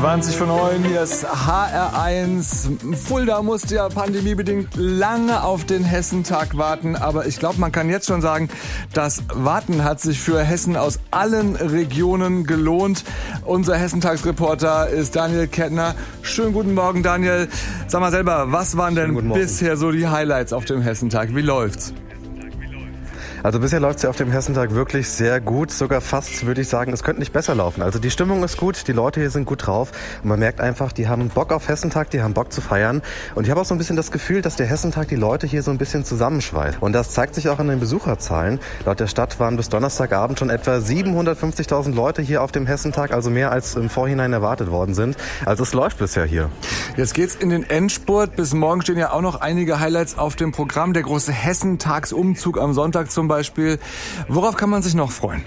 20 von 9, hier ist HR1. Fulda musste ja pandemiebedingt lange auf den Hessentag warten, aber ich glaube, man kann jetzt schon sagen, das Warten hat sich für Hessen aus allen Regionen gelohnt. Unser Hessentagsreporter ist Daniel Kettner. Schönen guten Morgen, Daniel. Sag mal selber, was waren denn bisher so die Highlights auf dem Hessentag? Wie läuft's? Also bisher läuft es ja auf dem Hessentag wirklich sehr gut, sogar fast, würde ich sagen, es könnte nicht besser laufen. Also die Stimmung ist gut, die Leute hier sind gut drauf und man merkt einfach, die haben Bock auf Hessentag, die haben Bock zu feiern. Und ich habe auch so ein bisschen das Gefühl, dass der Hessentag die Leute hier so ein bisschen zusammenschweißt. Und das zeigt sich auch an den Besucherzahlen. Laut der Stadt waren bis Donnerstagabend schon etwa 750.000 Leute hier auf dem Hessentag, also mehr als im Vorhinein erwartet worden sind. Also es läuft bisher hier. Jetzt geht's in den Endspurt. Bis morgen stehen ja auch noch einige Highlights auf dem Programm. Der große Hessentagsumzug am Sonntag zum Beispiel. Worauf kann man sich noch freuen?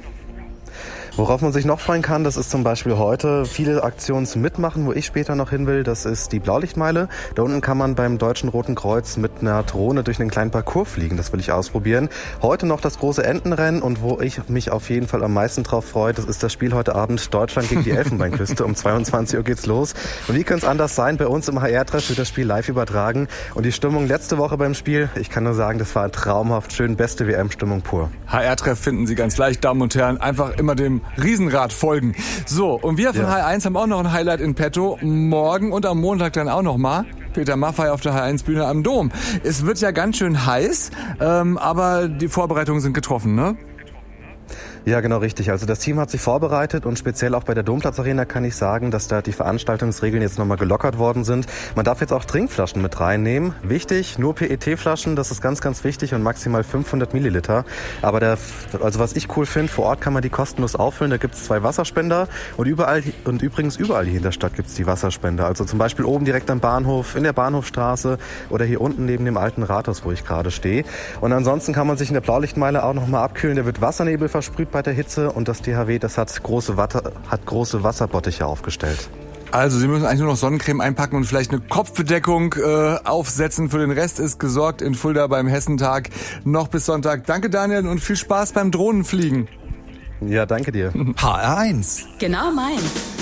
Worauf man sich noch freuen kann, das ist zum Beispiel heute viele Aktionen zum Mitmachen, wo ich später noch hin will. Das ist die Blaulichtmeile. Da unten kann man beim Deutschen Roten Kreuz mit einer Drohne durch einen kleinen Parcours fliegen. Das will ich ausprobieren. Heute noch das große Entenrennen und wo ich mich auf jeden Fall am meisten drauf freue, das ist das Spiel heute Abend Deutschland gegen die Elfenbeinküste. Um 22 Uhr geht's los. Und wie könnte es anders sein? Bei uns im HR-Treff wird das Spiel live übertragen. Und die Stimmung letzte Woche beim Spiel, ich kann nur sagen, das war traumhaft schön. Beste WM-Stimmung pur. HR-Treff finden Sie ganz leicht, Damen und Herren. Einfach immer dem Riesenrad folgen. So, und wir von HR1 haben auch noch ein Highlight in petto. Morgen und am Montag dann auch noch mal. Peter Maffay auf der HR1-Bühne am Dom. Es wird ja ganz schön heiß, aber die Vorbereitungen sind getroffen, ne? Ja, genau richtig. Also das Team hat sich vorbereitet und speziell auch bei der Domplatz-Arena kann ich sagen, dass da die Veranstaltungsregeln jetzt nochmal gelockert worden sind. Man darf jetzt auch Trinkflaschen mit reinnehmen. Wichtig, nur PET-Flaschen, das ist ganz, ganz wichtig und maximal 500 Milliliter. Aber also was ich cool finde, vor Ort kann man die kostenlos auffüllen. Da gibt es 2 Wasserspender und übrigens überall hier in der Stadt gibt es die Wasserspender. Also zum Beispiel oben direkt am Bahnhof, in der Bahnhofstraße oder hier unten neben dem alten Rathaus, wo ich gerade stehe. Und ansonsten kann man sich in der Blaulichtmeile auch nochmal abkühlen. Da wird Wassernebel versprüht bei der Hitze und das THW, das hat große Wasserbottiche aufgestellt. Also Sie müssen eigentlich nur noch Sonnencreme einpacken und vielleicht eine Kopfbedeckung aufsetzen. Für den Rest ist gesorgt in Fulda beim Hessentag noch bis Sonntag. Danke Daniel und viel Spaß beim Drohnenfliegen. Ja, danke dir. HR1. Genau meins.